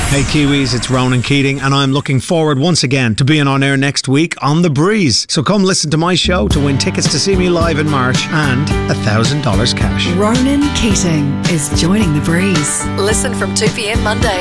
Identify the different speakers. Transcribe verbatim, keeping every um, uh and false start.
Speaker 1: Hey Kiwis, it's Ronan Keating and I'm looking forward once again to being on air next week on The Breeze. So come listen to my show to win tickets to see me live in March and a thousand dollars cash.
Speaker 2: Ronan Keating is joining The Breeze.
Speaker 3: Listen from two p.m. Monday.